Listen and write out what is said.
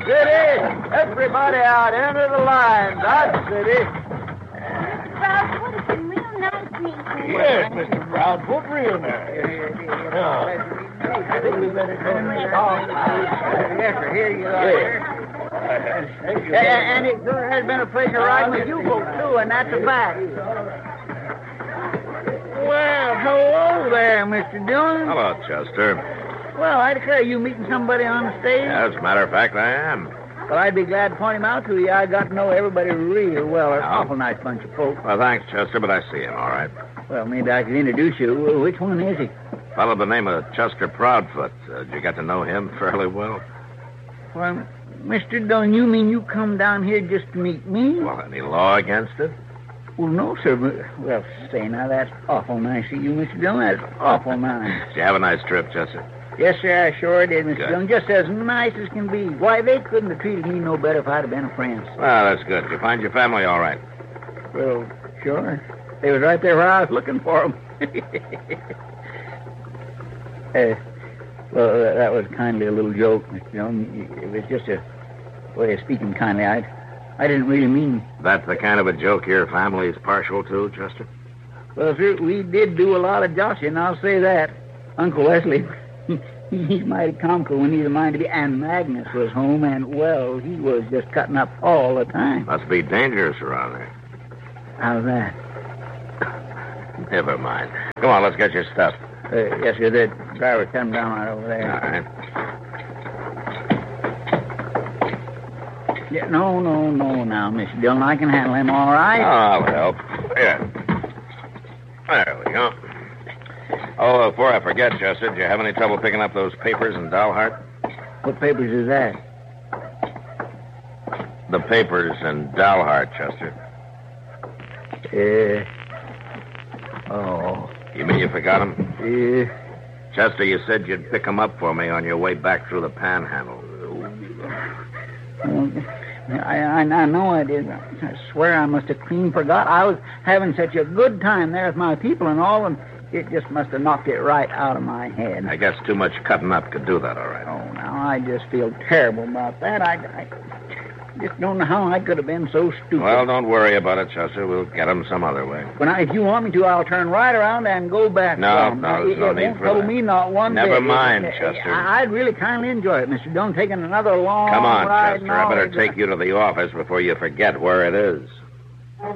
City! Everybody out, enter the line. Dodge City. Proudfoot, it's been real nice meeting you. Yes, Mr. Proudfoot, real nice. I think we better go and make off. Yes, sir, here you are. And it sure has been a pleasure riding with you folks, too, and that's a fact. Well, hello there, Mr. Dillon. Hello, Chester. Well, I declare you meeting somebody on the stage. As a matter of fact, I am. Well, I'd be glad to point him out to you. I got to know everybody real well. They're an awful nice bunch of folks. Well, thanks, Chester, but I see him, all right. Well, maybe I could introduce you. Well, which one is he? Fellow by the name of Chester Proudfoot. Did you get to know him fairly well? Well, Mr. Dillon, you mean you come down here just to meet me? Well, any law against it? Well, no, sir. But, well, say now, that's awful nice of you, Mr. Dillon. That's awful nice. Did you have a nice trip, Chester? Yes, sir, I sure did, Mr. Good. Dillon. Just as nice as can be. Why, they couldn't have treated me no better if I'd have been a friend. Well, that's good. Did you find your family all right? Well, sure. They was right there where I was looking for them. Well, that was kindly a little joke, Mr. Dillon. It was just a way of speaking kindly. I didn't really mean... That's the kind of a joke your family's partial to, Chester? Well, sir, we did do a lot of joshing, I'll say that. Uncle Wesley, he's mighty comical when he's a mind to be. And Magnus was home, and, well, he was just cutting up all the time. Must be dangerous around there. How's that? Never mind. Come on, let's get your stuff. Yes, sir, the driver's coming down right over there. All right. Yeah, no, now, Mr. Dillon. I can handle him all right. I'll help. Here. There we go. Oh, before I forget, Chester, did you have any trouble picking up those papers in Dalhart? What papers is that? The papers in Dalhart, Chester. Oh. You mean you forgot them? Yeah. Chester, you said you'd pick them up for me on your way back through the Panhandle. I know I did. I swear I must have clean forgot. I was having such a good time there with my people and all, and it just must have knocked it right out of my head. I guess too much cutting up could do that, all right. Oh, now, I just feel terrible about that. I just don't know how I could have been so stupid. Well, don't worry about it, Chester. We'll get them some other way. But if you want me to, I'll turn right around and go back. No, there's no need for that. It won't trouble me not one bit. Never mind, Chester. I'd really kindly enjoy it, Mr. Dillon, taking another long Come on, ride. Chester. I better take you to the office before you forget where it is.